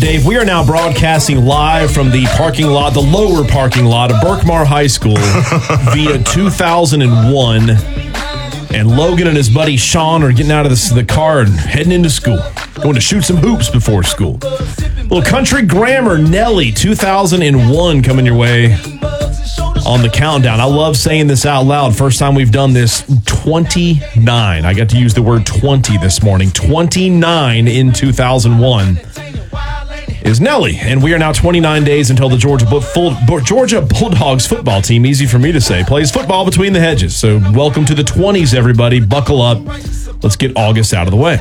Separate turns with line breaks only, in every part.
Dave. We are now broadcasting live from the parking lot, the lower parking lot of Berkmar High School via 2001. And Logan and his buddy Sean are getting out of the car and heading into school. Going to shoot some hoops before school. Little country grammar, Nelly, 2001 coming your way on the countdown. I love saying this out loud. First time we've done this, 29. I got to use the word 20 this morning. 29 in 2001 is Nelly. And we are now 29 days until the Georgia Bulldogs football team, easy for me to say, plays football between the hedges. So welcome to the 20s, everybody. Buckle up. Let's get August out of the way.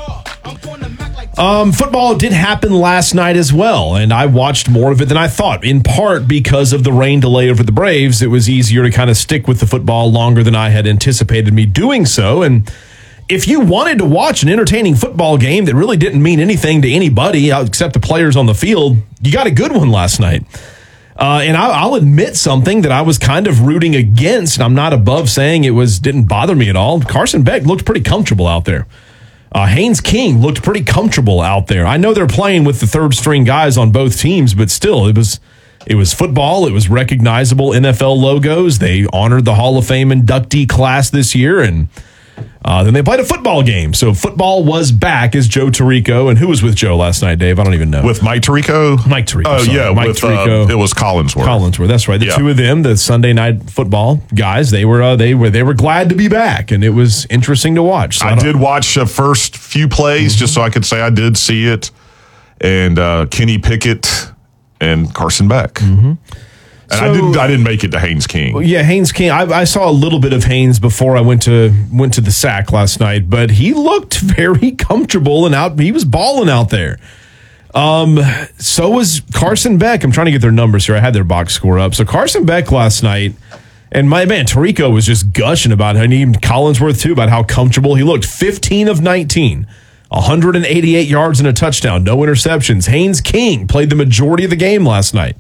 Football did happen last night as well, and I watched more of it than I thought, in part because of the rain delay over the Braves. It was easier to kind of stick with the football longer than I had anticipated me doing so, and if you wanted to watch an entertaining football game that really didn't mean anything to anybody except the players on the field, you got a good one last night. And I'll admit something that I was kind of rooting against, and I'm not above saying it didn't bother me at all. Carson Beck looked pretty comfortable out there. Haynes King looked pretty comfortable out there. I know they're playing with the third-string guys on both teams, but still, it was football. It was recognizable NFL logos. They honored the Hall of Fame inductee class this year, and then they played a football game. So football was back as Joe Tirico. And who was with Joe last night, Dave? I don't even know.
With Mike Tirico?
Mike Tirico.
Oh,
sorry.
yeah.
Mike Tirico.
It was Collinsworth.
Collinsworth, that's right. The two of them, the Sunday night football guys, they were glad to be back, and it was interesting to watch. So
I did watch the first few plays just so I could say I did see it. And Kenny Pickett and Carson Beck. Mm-hmm. And I didn't make it to Haynes King.
Yeah, Haynes King. I saw a little bit of Haynes before I went to the sack last night, but he looked very comfortable and out. He was balling out there. So was Carson Beck. I'm trying to get their numbers here. I had their box score up. So Carson Beck last night, and my man Tirico was just gushing about it, and even Collinsworth too, about how comfortable he looked. 15 of 19. 188 yards and a touchdown. No interceptions. Haynes King played the majority of the game last night.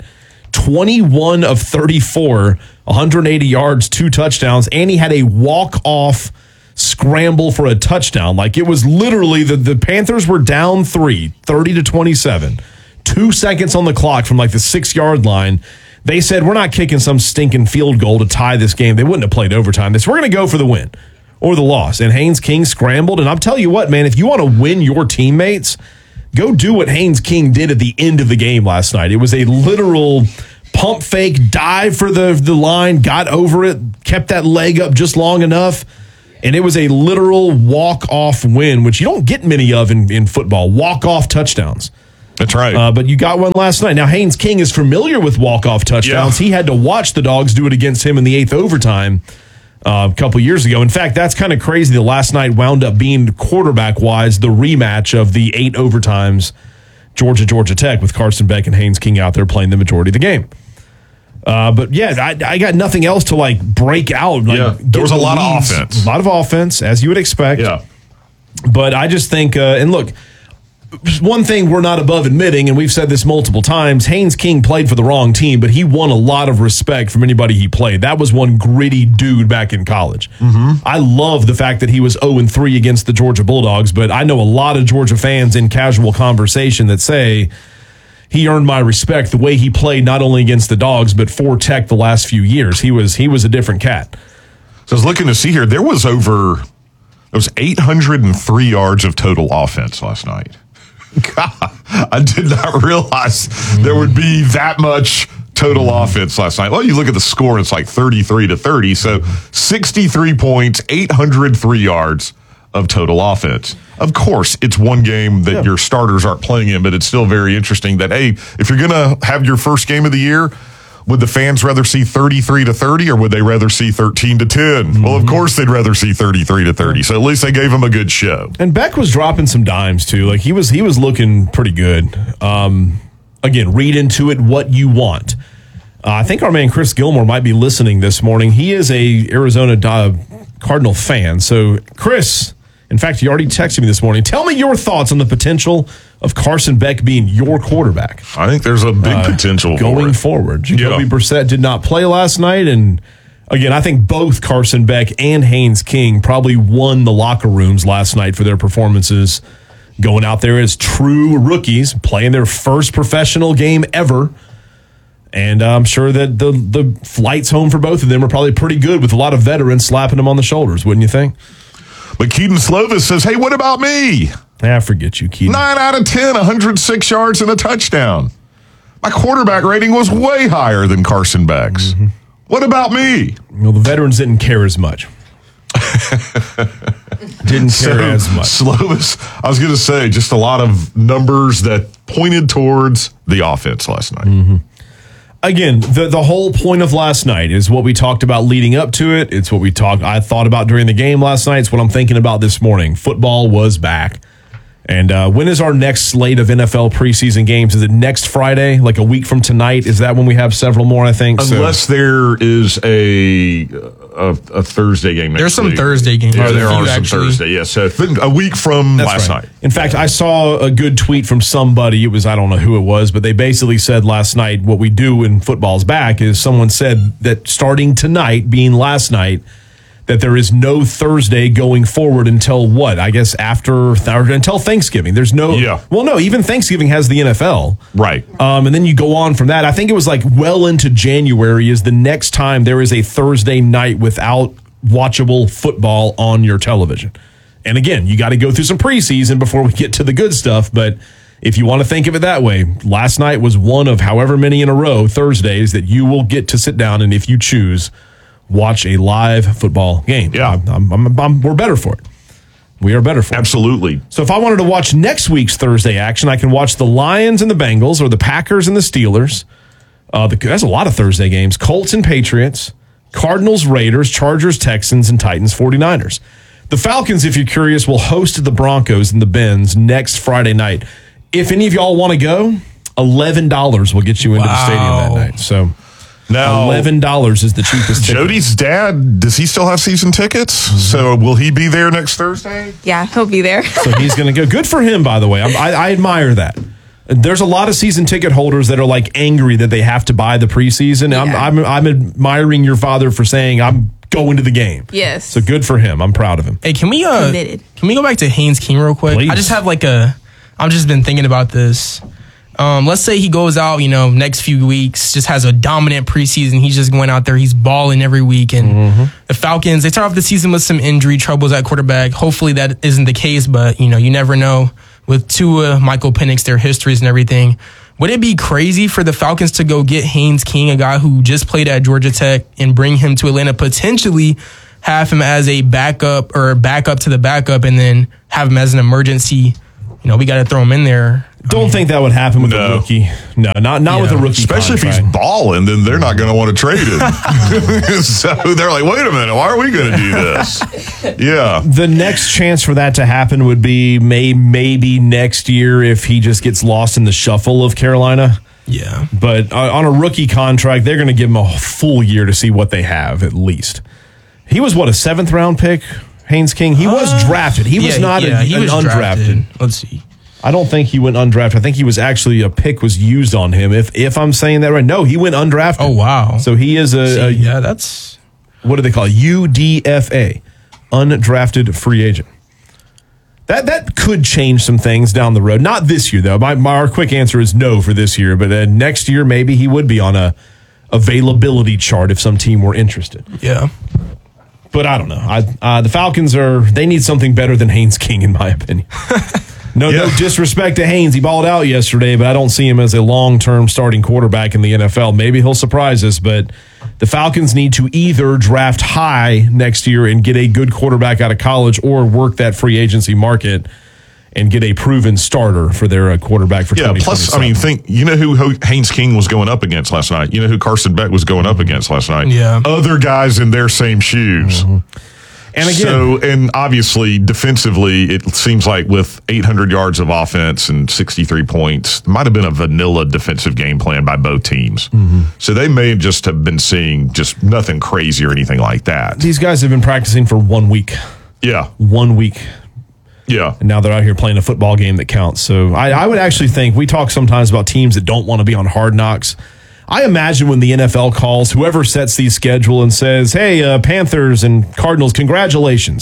21 of 34, 180 yards, 2 touchdowns, and he had a walk-off scramble for a touchdown. Like, it was literally the Panthers were down 30-27. 2 seconds on the clock from like the 6-yard line. They said, we're not kicking some stinking field goal to tie this game. They wouldn't have played overtime. They said, we're going to go for the win or the loss. And Haynes King scrambled. And I'll tell you what, man, if you want to win your teammates, go do what Haynes King did at the end of the game last night. It was a literal pump fake, dive for the line, got over it, kept that leg up just long enough, and it was a literal walk-off win, which you don't get many of in football, walk-off touchdowns.
That's right.
But you got one last night. Now, Haynes King is familiar with walk-off touchdowns. Yeah. He had to watch the Dogs do it against him in the 8th overtime a couple years ago. In fact, that's kind of crazy. The last night wound up being quarterback-wise the rematch of the 8 overtimes, Georgia Tech, with Carson Beck and Haynes King out there playing the majority of the game. But yeah, I got nothing else to like break out. Like,
there was a lot of offense.
A lot of offense, as you would expect.
Yeah.
But I just think, and look, one thing we're not above admitting, and we've said this multiple times, Haynes King played for the wrong team, but he won a lot of respect from anybody he played. That was one gritty dude back in college. Mm-hmm. I love the fact that he was 0-3 against the Georgia Bulldogs, but I know a lot of Georgia fans in casual conversation that say he earned my respect the way he played not only against the Dogs, but for Tech the last few years. He was a different cat.
So I was looking to see here, there was 803 yards of total offense last night. God, I did not realize there would be that much total offense last night. Well, you look at the score, it's like 33-30. So 63 points, 803 yards of total offense. Of course, it's one game that your starters aren't playing in, but it's still very interesting that, hey, if you're going to have your first game of the year, would the fans rather see 33-30 or would they rather see 13-10? Mm-hmm. Well, of course they'd rather see 33-30. So at least they gave them a good show.
And Beck was dropping some dimes too. Like he was looking pretty good. Again, read into it what you want. I think our man Chris Gilmore might be listening this morning. He is a Arizona Cardinal fan. So Chris, in fact, he already texted me this morning. Tell me your thoughts on the potential of Carson Beck being your quarterback.
I think there's a big potential
going forward. Jacoby Brissett did not play last night, and again, I think both Carson Beck and Haynes King probably won the locker rooms last night for their performances going out there as true rookies, playing their first professional game ever. And I'm sure that the flights home for both of them are probably pretty good with a lot of veterans slapping them on the shoulders, wouldn't you think?
But Keaton Slovis says, hey, what about me?
Forget you, Keaton.
9 out of 10, 106 yards and a touchdown. My quarterback rating was way higher than Carson Beck's. Mm-hmm. What about me?
Well, the veterans didn't care as much. Didn't care as much.
Slovis, I was going to say, just a lot of numbers that pointed towards the offense last night.
Mm-hmm. Again, the whole point of last night is what we talked about leading up to it. It's what I thought about during the game last night. It's what I'm thinking about this morning. Football was back. And when is our next slate of NFL preseason games? Is it next Friday, like a week from tonight? Is that when we have several more, I think?
Unless there is a Thursday game next
There's some
week.
Thursday games.
Oh, there are some Thursday, yes. So a week from last night.
In fact, I saw a good tweet from somebody. It was, I don't know who it was, but they basically said last night, what we do when football's back is someone said that starting tonight, being last night, that there is no Thursday going forward until what? I guess until Thanksgiving. There's no.
Yeah.
Well, no, even Thanksgiving has the NFL.
Right.
And then you go on from that. I think it was like well into January is the next time there is a Thursday night without watchable football on your television. And again, you got to go through some preseason before we get to the good stuff. But if you want to think of it that way, last night was one of however many in a row Thursdays that you will get to sit down and if you choose, watch a live football game.
Yeah.
We're better for it. We are better for it.
Absolutely.
So if I wanted to watch next week's Thursday action, I can watch the Lions and the Bengals or the Packers and the Steelers. That's a lot of Thursday games. Colts and Patriots, Cardinals, Raiders, Chargers, Texans, and Titans, 49ers. The Falcons, if you're curious, will host the Broncos and the Benz next Friday night. If any of y'all want to go, $11 will get you into the stadium that night. So now $11 is the cheapest ticket.
Jody's dad, does he still have season tickets? Mm-hmm. So will he be there next Thursday?
Yeah, he'll be there.
So he's going to go. Good for him, by the way. I admire that. There's a lot of season ticket holders that are like angry that they have to buy the preseason. Yeah. I'm admiring your father for saying I'm going to the game.
Yes.
So good for him. I'm proud of him.
Hey, can we go back to Haynes King real quick?
Please.
I just have I've just been thinking about this. Let's say he goes out, next few weeks, just has a dominant preseason. He's just going out there. He's balling every week. And the Falcons, they start off the season with some injury troubles at quarterback. Hopefully that isn't the case, but, you never know. With Tua, Michael Penix, their histories and everything. Would it be crazy for the Falcons to go get Haynes King, a guy who just played at Georgia Tech, and bring him to Atlanta, potentially have him as a backup or backup to the backup, and then have him as an emergency? We got to throw him in there.
Don't think that would happen with a rookie. No, not with a rookie.
Especially
contract.
if he's balling, then they're not going to want to trade him. So they're like, wait a minute, why are we going to do this? Yeah.
The next chance for that to happen would be maybe next year if he just gets lost in the shuffle of Carolina.
Yeah.
But on a rookie contract, they're going to give him a full year to see what they have at least. He was, a 7th round pick, Haynes King? He was drafted. He was not an undrafted.
Drafted. Let's see.
I don't think he went undrafted. I think he was actually a pick was used on him. If I'm saying that right, no, he went undrafted.
Oh wow!
So he is
that's
what do they call it? UDFA, undrafted free agent. That could change some things down the road. Not this year though. Our quick answer is no for this year. But next year maybe he would be on a availability chart if some team were interested.
Yeah.
But I don't know. The Falcons they need something better than Haynes King in my opinion. No disrespect to Haynes. He balled out yesterday, but I don't see him as a long-term starting quarterback in the NFL. Maybe he'll surprise us, but the Falcons need to either draft high next year and get a good quarterback out of college or work that free agency market and get a proven starter for their quarterback for 2027.
Plus, you know who Haynes King was going up against last night? You know who Carson Beck was going up against last night?
Yeah.
Other guys in their same shoes. Mm-hmm.
And again,
and obviously defensively, it seems like with 800 yards of offense and 63 points, it might have been a vanilla defensive game plan by both teams. Mm-hmm. So they may just have been seeing just nothing crazy or anything like that.
These guys have been practicing for 1 week.
Yeah.
1 week.
Yeah.
And now they're out here playing a football game that counts. So I would actually think, we talk sometimes about teams that don't want to be on Hard Knocks. I imagine when the NFL calls, whoever sets the schedule and says, hey, Panthers and Cardinals, congratulations.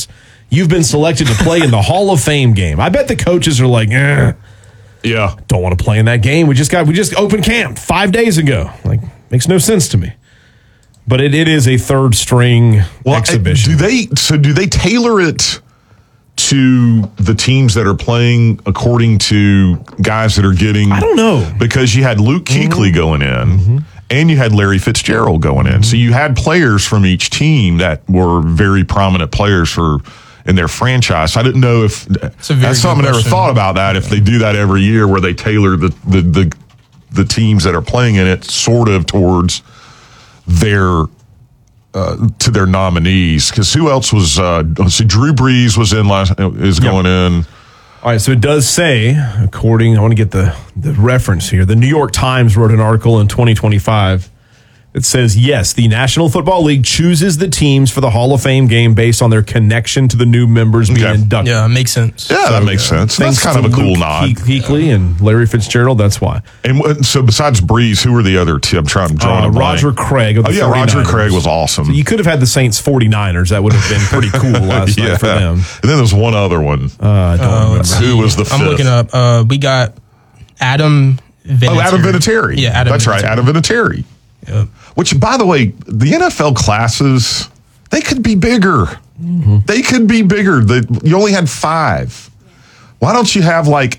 You've been selected to play in the Hall of Fame game. I bet the coaches are like,
Yeah.
don't want to play in that game. We just opened camp 5 days ago. Like, makes no sense to me. But it is a third string exhibition.
Do they tailor it to the teams that are playing according to guys that are getting?
I don't know.
Because you had Luke Kuechly going in and you had Larry Fitzgerald going in. So you had players from each team that were very prominent players in their franchise. I didn't know if that's something I never thought about that. If they do that every year where they tailor the teams that are playing in it sort of towards their to their nominees, because who else was? Let's see, Drew Brees was going in.
All right, so it does say, I want to get the reference here. The New York Times wrote an article in 2025. It says, yes, the National Football League chooses the teams for the Hall of Fame game based on their connection to the new members being inducted.
Yeah, makes sense.
Yeah, that makes sense. That's kind of a cool nod.
Kuechly and Larry Fitzgerald, that's why.
And so besides Breeze, who were the other two? I'm drawing a blank.
Roger Craig of the 49ers.
Roger Craig was awesome.
So you could have had the Saints 49ers. That would have been pretty cool last night for them.
And then there's one other one.
I don't remember.
Who was the fifth?
I'm looking up. We got Adam Vinatieri.
Adam Vinatieri.
Yeah,
That's right, Adam Vinatieri.
Yep.
Which, by the way, the NFL classes, they could be bigger. Mm-hmm. They could be bigger. You only had 5. Why don't you have you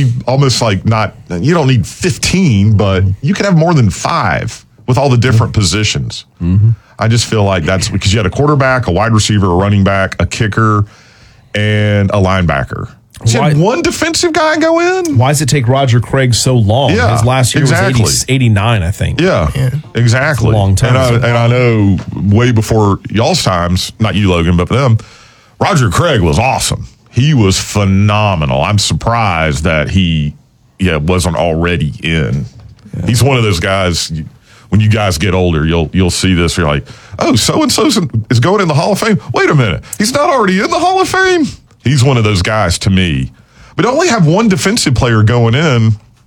don't need 15, but you could have more than 5 with all the different positions. Mm-hmm. I just feel like that's because you had a quarterback, a wide receiver, a running back, a kicker, and a linebacker. You had one defensive guy go in?
Why does it take Roger Craig so long?
Yeah,
his last year was 89, I think.
Yeah, exactly.
It's a long time.
And I know way before y'all's times, not you, Logan, but for them, Roger Craig was awesome. He was phenomenal. I'm surprised that he wasn't already in. Yeah. He's one of those guys, when you guys get older, you'll see this, you're like, oh, so-and-so is going in the Hall of Fame? Wait a minute. He's not already in the Hall of Fame? He's one of those guys to me. But only have one defensive player going in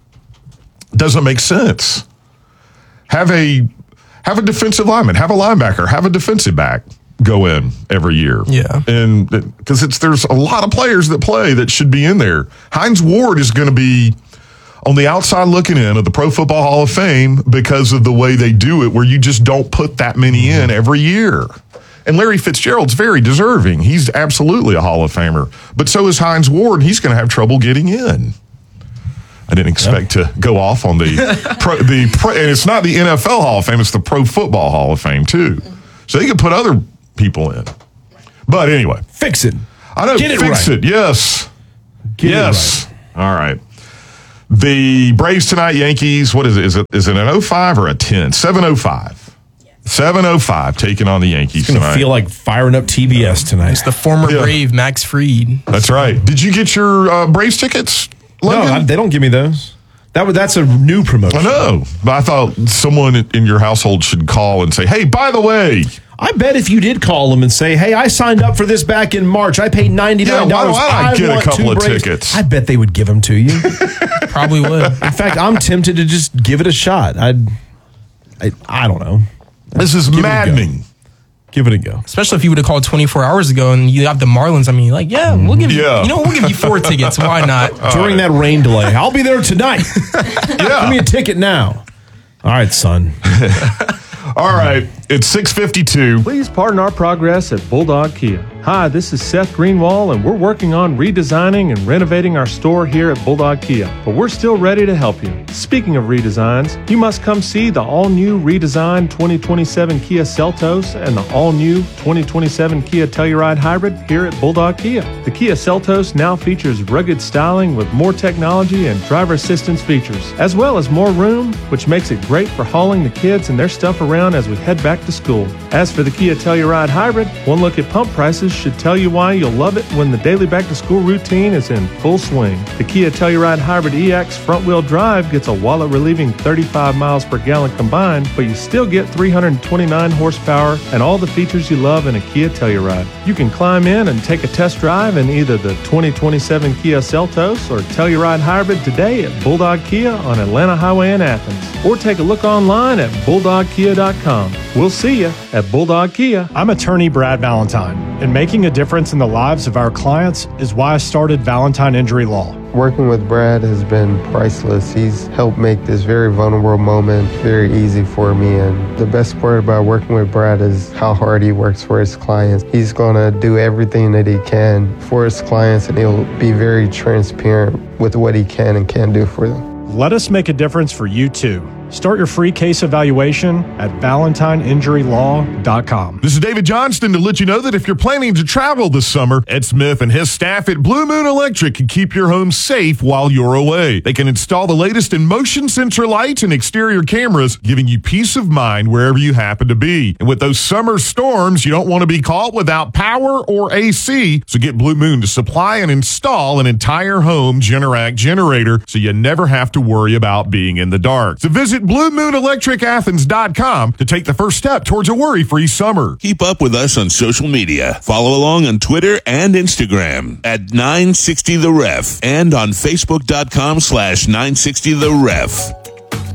doesn't make sense. Have a defensive lineman, have a linebacker, have a defensive back go in every year.
Yeah.
And because there's a lot of players that play that should be in there. Hines Ward is going to be on the outside looking in of the Pro Football Hall of Fame because of the way they do it, where you just don't put that many in every year. And Larry Fitzgerald's very deserving. He's absolutely a Hall of Famer. But so is Hines Ward. He's going to have trouble getting in. I didn't expect to go off on and it's not the NFL Hall of Fame, it's the Pro Football Hall of Fame, too. So they can put other people in. But anyway.
Fix it.
I know.
Get it
fix
right.
it. Yes.
Get
yes.
it right.
All right. The Braves tonight, Yankees, what is it? Is it an 05 or a 10? 7:05. 7:05 taking on the Yankees
it's gonna
tonight.
Feel like firing up TBS tonight.
It's the former Brave, Max Fried.
That's right. Did you get your Braves tickets, Logan?
No, they don't give me those. That's a new promotion.
I know, but I thought someone in your household should call and say, hey, by the way.
I bet if you did call them and say, hey, I signed up for this back in March. I paid $99.
Yeah, why don't I get a couple of tickets?
I bet they would give them to you.
Probably would.
In fact, I'm tempted to just give it a shot. I don't know.
This is maddening.
Give it a go.
Especially if you would have called 24 hours ago and you have the Marlins. I mean, we'll give you, we'll give you 4 tickets. Why not?
During that rain delay. I'll be there tonight. Give me a ticket now. All right, son.
All right. It's 6:52.
Please pardon our progress at Bulldog Kia. Hi, this is Seth Greenwall, and we're working on redesigning and renovating our store here at Bulldog Kia, but we're still ready to help you. Speaking of redesigns, you must come see the all-new redesigned 2027 Kia Seltos and the all-new 2027 Kia Telluride Hybrid here at Bulldog Kia. The Kia Seltos now features rugged styling with more technology and driver assistance features, as well as more room, which makes it great for hauling the kids and their stuff around as we head back to school. As for the Kia Telluride Hybrid, one look at pump prices should tell you why you'll love it when the daily back-to-school routine is in full swing. The Kia Telluride Hybrid EX front-wheel drive gets a wallet-relieving 35 miles per gallon combined, but you still get 329 horsepower and all the features you love in a Kia Telluride. You can climb in and take a test drive in either the 2027 Kia Seltos or Telluride Hybrid today at Bulldog Kia on Atlanta Highway in Athens, or take a look online at bulldogkia.com. We'll We'll see you at Bulldog Kia. I'm attorney Brad Valentine, and making a difference in the lives of our clients is why I started Valentine Injury Law.
Working with Brad has been priceless. He's helped make this very vulnerable moment very easy for me. And the best part about working with Brad is how hard he works for his clients. He's going to do everything that he can for his clients, and he'll be very transparent with what he can and can't do for them.
Let us make a difference for you too. Start your free case evaluation at ValentineInjuryLaw.com.
This is David Johnston to let you know that if you're planning to travel this summer, Ed Smith and his staff at Blue Moon Electric can keep your home safe while you're away. They can install the latest in motion sensor lights and exterior cameras, giving you peace of mind wherever you happen to be. And with those summer storms, you don't want to be caught without power or AC, so get Blue Moon to supply and install an entire home Generac generator so you never have to worry about being in the dark. So visit BlueMoonElectricAthens.com to take the first step towards a worry-free summer.
Keep up with us on social media. Follow along on Twitter and Instagram at 960 The Ref and on Facebook.com/960 The Ref.